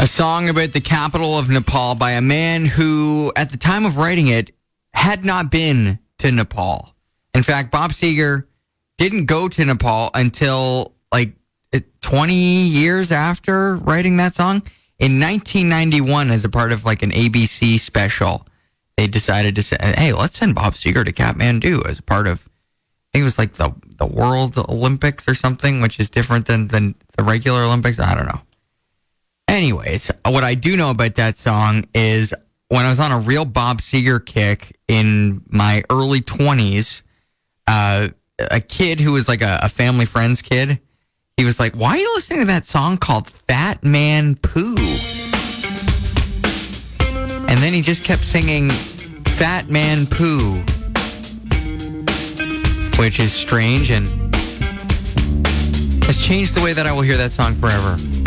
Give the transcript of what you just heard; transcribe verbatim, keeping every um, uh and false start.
A song about the capital of Nepal by a man who, at the time of writing it, had not been to Nepal. In fact, Bob Seger didn't go to Nepal until like twenty years after writing that song. In nineteen ninety-one, as a part of like an A B C special, they decided to say, hey, let's send Bob Seger to Kathmandu as a part of, I think it was like the, the World Olympics or something, which is different than, than the regular Olympics. I don't know. Anyways, what I do know about that song is when I was on a real Bob Seger kick in my early twenties, uh, a kid who was like a, a family friend's kid, he was like, why are you listening to that song called Fat Man Poo? And then he just kept singing Fat Man Poo, which is strange and has changed the way that I will hear that song forever.